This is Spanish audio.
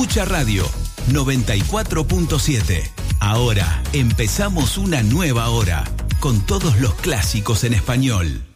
Mucha Radio 94.7. Ahora empezamos una nueva hora con todos los clásicos en español.